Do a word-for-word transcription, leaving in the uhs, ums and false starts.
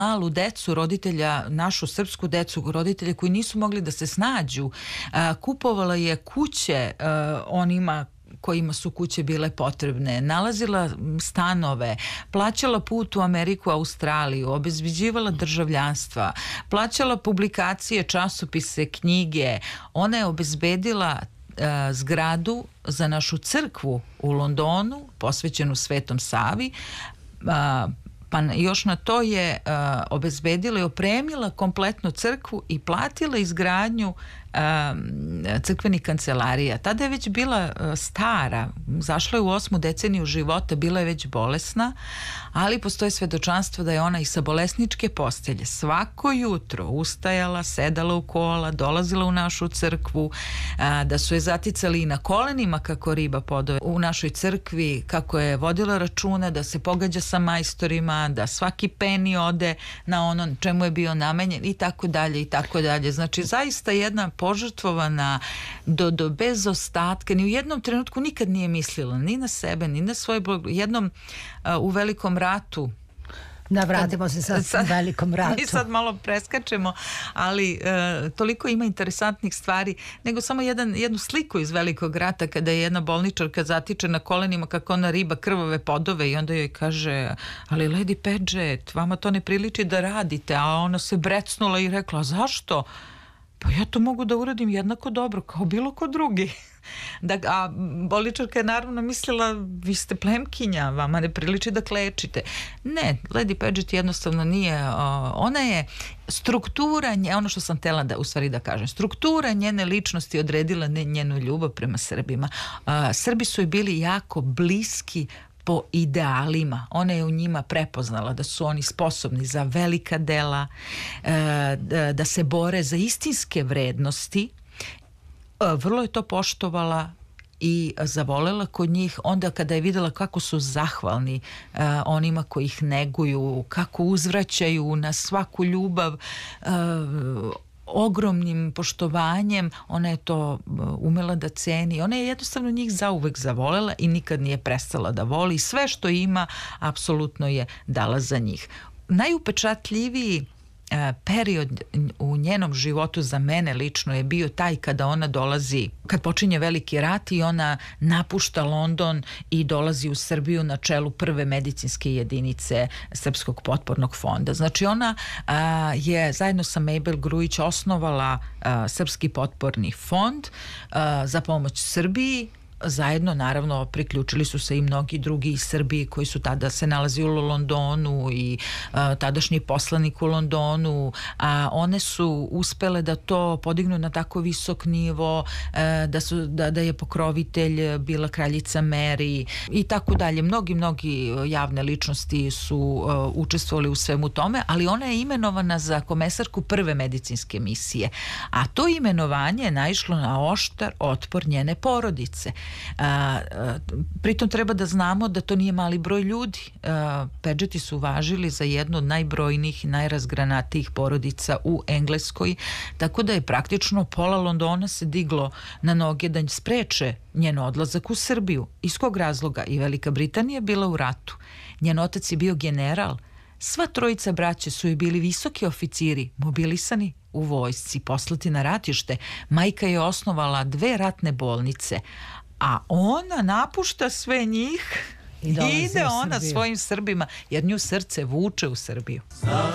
malu decu roditelja, našu srpsku decu, roditelje koji nisu mogli da se snađu. Kupovala je kuće onima kojima su kuće bile potrebne, nalazila stanove, plaćala put u Ameriku, Australiju, obezbeđivala državljanstva, plaćala publikacije, časopise, knjige. Ona je obezbedila uh, zgradu za našu crkvu u Londonu, posvećenu Svetom Savi, uh, pa još na to je uh, obezbedila i opremila kompletnu crkvu i platila izgradnju crkvenih kancelarija. Tada je već bila stara, zašla je u osmu deceniju života, bila je već bolesna, ali postoje svedočanstvo da je ona i sa bolesničke postelje svako jutro ustajala, sedala u kola, dolazila u našu crkvu, da su je zaticali i na kolenima kako riba podove u našoj crkvi, kako je vodila računa da se pogađa sa majstorima, da svaki peni ode na ono čemu je bio namenjen i tako dalje i tako dalje. Znači zaista jedna požrtvovana do, do bez ostatka, ni u jednom trenutku nikad nije mislila ni na sebe, ni na svoje blog. Jednom uh, u Velikom ratu, da, vratimo se sad, sad Velikom ratu. Mi sad malo preskačemo, ali e, toliko ima interesantnih stvari, nego samo jedan, jednu sliku iz Velikog rata kada je jedna bolničarka zatiče na kolenima kako ona riba krvave podove i onda joj kaže, ali Lady Paget, vama to ne priliči da radite, a ona se brecnula i rekla, zašto? Pa ja to mogu da uradim jednako dobro kao bilo ko drugi. Da, a bolničarka je naravno mislila, vi ste plemkinja, vama ne priliči da klečite. Ne, Lady Paget jednostavno nije, uh, ona je struktura, nje, ono što sam htjela da, u stvari da kažem, struktura njene ličnosti odredila ne, njenu ljubav prema Srbima. Uh, Srbi su joj bili jako bliski po idealima. Ona je u njima prepoznala da su oni sposobni za velika dela, da se bore za istinske vrednosti. Vrlo je to poštovala i zavolela kod njih onda kada je videla kako su zahvalni uh, onima koji ih neguju, kako uzvraćaju na svaku ljubav uh, ogromnim poštovanjem. Ona je to umela da ceni. Ona je jednostavno njih zauvek zavolela i nikad nije prestala da voli. Sve što ima, apsolutno je dala za njih. Najupečatljiviji period u njenom životu za mene lično je bio taj kada ona dolazi, kad počinje Veliki rat i ona napušta London i dolazi u Srbiju na čelu prve medicinske jedinice Srpskog potpornog fonda. Znači ona a, je zajedno sa Mabel Grujić osnovala a, Srpski potporni fond a, za pomoć Srbiji. Zajedno, naravno, priključili su se i mnogi drugi iz Srbije koji su tada se nalazili u Londonu i a, tadašnji poslanik u Londonu, a one su uspele da to podignu na tako visok nivo, a, da, su, da, da je pokrovitelj bila kraljica Mary i tako dalje. Mnogi, mnogi javne ličnosti su a, učestvovali u svemu tome, ali ona je imenovana za komesarku prve medicinske misije, a to imenovanje je naišlo na oštar otpor njene porodice. A, a, pritom treba da znamo da to nije mali broj ljudi. Pageti su važili za jednu od najbrojnijih i najrazgranatijih porodica u Engleskoj, tako da je praktično pola Londona se diglo na noge da spreče njen odlazak u Srbiju. Iz kog razloga? I Velika Britanija je bila u ratu. Njen otac je bio general. Sva trojica braće su joj bili visoki oficiri, mobilisani u vojsci, poslati na ratište. Majka je osnovala dve ratne bolnice, a ona napušta sve njih i ide ona svojim Srbima, jer nju srce vuče u Srbiju.